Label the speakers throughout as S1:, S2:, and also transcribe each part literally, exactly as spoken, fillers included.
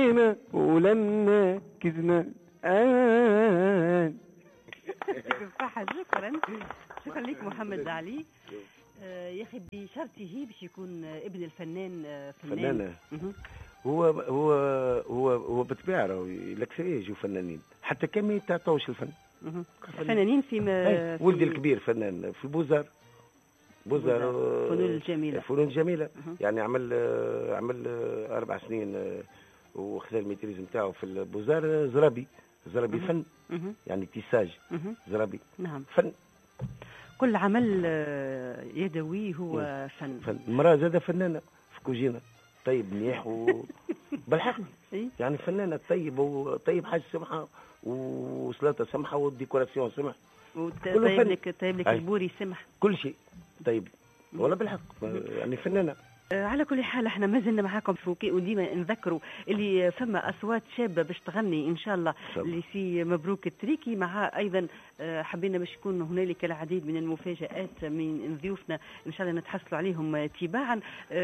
S1: ولما كزنا آن.
S2: يعطيك الصحة. شكرا شكرا لك محمد علي. آه يا اخي بشرطه باش يكون ابن الفنان آه فنان.
S1: فنان. هو هو هو هو بالطبيعه راهو الاكثريه يجوا فنانين حتى كان ما يتعطوش الفن.
S2: فنانين في, ما
S1: في ولدي الكبير فنان في البوزار. بوزار
S2: فنون الجميله.
S1: فنون جميله. يعني عمل عمل اربع سنين وخذ الميتريز نتاعو في البوزار. زرابي زرابي فن. يعني تيساج. زرابي.
S2: نعم.
S1: فن.
S2: كل عمل يدوي هو فن.
S1: فن. المراه زاده فنانه في كوجينه. طيب مليح و بالحق يعني فنانه طيب وطيب حاجه سمحه وسلطه سمحه والديكوراسيون سمح.
S2: وطيب لك طيب لك البوري سمح.
S1: كل شيء طيب ولا بالحق يعني فنانه.
S2: على كل حال احنا ما زلنا معاكم في فوكي وديما نذكروا اللي فما اصوات شابه باش تغني ان شاء الله اللي في مبروك التريكي. مع ايضا حبينا باش يكون هنالك العديد من المفاجات من ضيوفنا ان شاء الله نتحصلوا عليهم تباعا.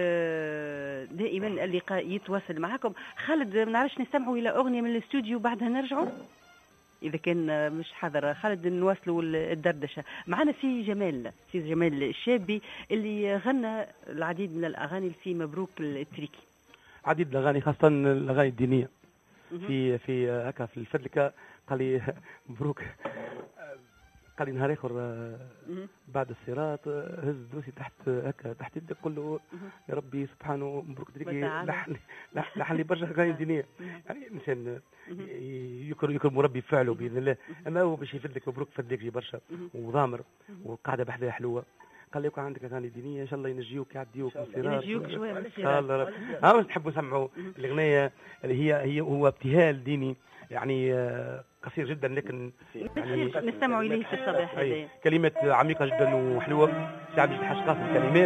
S2: دائما اللقاء يتواصل معكم. خالد ما نعرفش نستمعوا الى اغنيه من الاستوديو بعدها نرجعوا إذا كان مش حاضر خالد نواصلوا الدردشة. معنا سي جمال سي جمال الشابي اللي غنى العديد من الأغاني في مبروك التريكي.
S3: عديد الأغاني خاصة الأغاني الدينية. في في هكا في الفدلكة قال لي مبروك. قال لي نهار اخر بعد الصراط هز دوسي تحت هكا تحت يدك قول له يا ربي سبحانه مبروك تريكي لحن لحن لي برشا اغاني دينيه. يعني انسان يكرم يكرم ربي فعله باذن الله. اما هو باش يفدلك مبروك فدلك جي برشا وضامر والقعده بحذاها حلوه. قال لي يكون عندك اغاني دينيه ان شاء الله ينجيوك يعديوك من الصراط.
S2: ينجيوك شويه من الصراط.
S3: ان شاء الله. ها تحبوا تسمعوا الاغنيه اللي هي هي هو ابتهال ديني يعني قصير جدا لكن
S2: يعني نستمعوا اليه في الصباح هذا.
S3: كلمات عميقه جدا وحلوه. سعد الحاج قاسم كلمات.